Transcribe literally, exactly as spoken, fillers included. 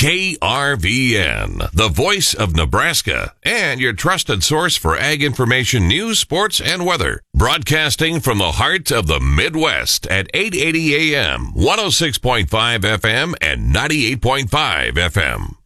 K R V N, the voice of Nebraska, and your trusted source for ag information, news, sports, and weather. Broadcasting from the heart of the Midwest at eight eighty A M, one oh six point five F M, and ninety-eight point five F M.